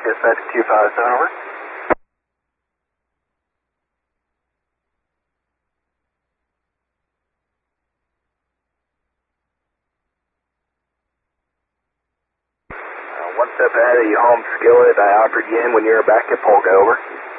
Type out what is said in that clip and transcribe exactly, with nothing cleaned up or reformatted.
Dispatch two five seven, over. Uh, one step ahead of you, home skillet. I offered you in when you were back at Polk, over.